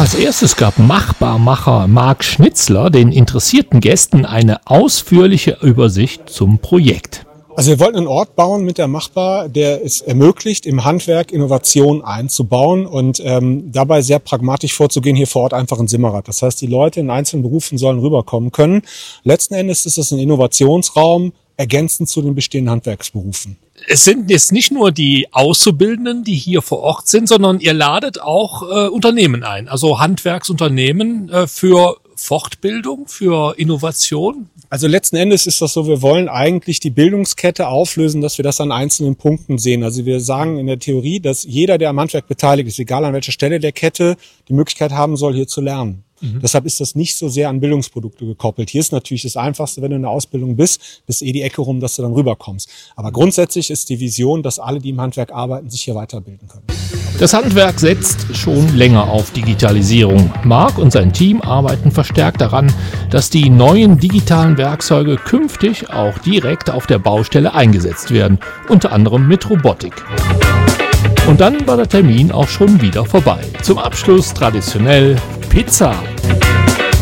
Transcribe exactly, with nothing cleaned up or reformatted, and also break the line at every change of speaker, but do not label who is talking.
Als erstes gab Machbarmacher Marc Schnitzler den interessierten Gästen eine ausführliche Übersicht zum Projekt.
Also wir wollten einen Ort bauen mit der Machbar, der es ermöglicht, im Handwerk Innovation einzubauen und ähm, dabei sehr pragmatisch vorzugehen, hier vor Ort einfach ein Simmerrad. Das heißt, die Leute in einzelnen Berufen sollen rüberkommen können. Letzten Endes ist es ein Innovationsraum, ergänzend zu den bestehenden Handwerksberufen.
Es sind jetzt nicht nur die Auszubildenden, die hier vor Ort sind, sondern ihr ladet auch äh, Unternehmen ein, also Handwerksunternehmen äh, für Fortbildung, für Innovation.
Also letzten Endes ist das so, wir wollen eigentlich die Bildungskette auflösen, dass wir das an einzelnen Punkten sehen. Also wir sagen in der Theorie, dass jeder, der am Handwerk beteiligt ist, egal an welcher Stelle der Kette, die Möglichkeit haben soll, hier zu lernen. Mhm. Deshalb ist das nicht so sehr an Bildungsprodukte gekoppelt. Hier ist natürlich das Einfachste, wenn du in der Ausbildung bist, bist eh die Ecke rum, dass du dann rüberkommst. Aber grundsätzlich ist die Vision, dass alle, die im Handwerk arbeiten, sich hier weiterbilden können.
Das Handwerk setzt schon länger auf Digitalisierung. Marc und sein Team arbeiten verstärkt daran, dass die neuen digitalen Werkzeuge künftig auch direkt auf der Baustelle eingesetzt werden, unter anderem mit Robotik. Und dann war der Termin auch schon wieder vorbei. Zum Abschluss traditionell Pizza.